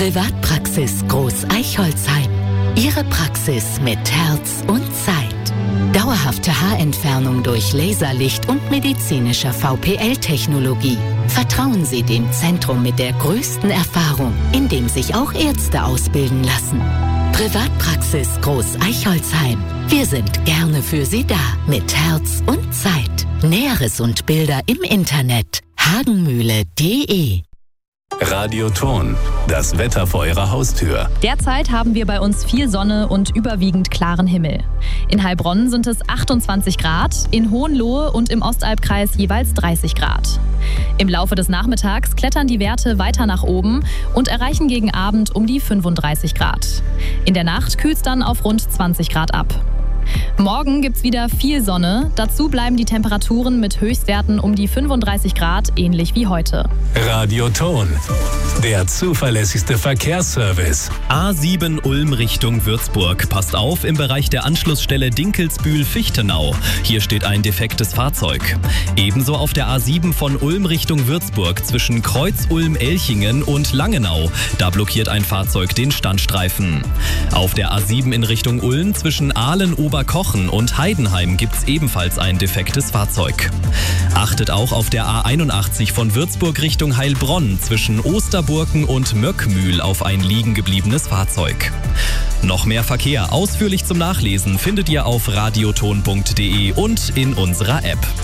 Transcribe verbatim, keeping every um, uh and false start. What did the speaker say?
Privatpraxis Groß-Eichholzheim. Ihre Praxis mit Herz und Zeit. Dauerhafte Haarentfernung durch Laserlicht und medizinischer V P L-Technologie. Vertrauen Sie dem Zentrum mit der größten Erfahrung, in dem sich auch Ärzte ausbilden lassen. Privatpraxis Groß-Eichholzheim. Wir sind gerne für Sie da, mit Herz und Zeit. Näheres und Bilder im Internet hagenmühle punkt de. Radioton, das Wetter vor Ihrer Haustür. Derzeit haben wir bei uns viel Sonne und überwiegend klaren Himmel. In Heilbronn sind es achtundzwanzig Grad, in Hohenlohe und im Ostalbkreis jeweils dreißig Grad. Im Laufe des Nachmittags klettern die Werte weiter nach oben und erreichen gegen Abend um die fünfunddreißig Grad. In der Nacht kühlt es dann auf rund zwanzig Grad ab. Morgen gibt's wieder viel Sonne. Dazu bleiben die Temperaturen mit Höchstwerten um die fünfunddreißig Grad, ähnlich wie heute. Radioton, der zuverlässigste Verkehrsservice. A sieben Ulm Richtung Würzburg. Passt auf im Bereich der Anschlussstelle Dinkelsbühl-Fichtenau. Hier steht ein defektes Fahrzeug. Ebenso auf der A sieben von Ulm Richtung Würzburg zwischen Kreuz-Ulm-Elchingen und Langenau. Da blockiert ein Fahrzeug den Standstreifen. Auf der A sieben in Richtung Ulm zwischen Aalen-Oberkochen und Heidenheim gibt's ebenfalls ein defektes Fahrzeug. Achtet auch auf der A einundachtzig von Würzburg Richtung Heilbronn zwischen Osterburken und Möckmühl auf ein liegen gebliebenes Fahrzeug. Noch mehr Verkehr ausführlich zum Nachlesen findet ihr auf radioton punkt de und in unserer App.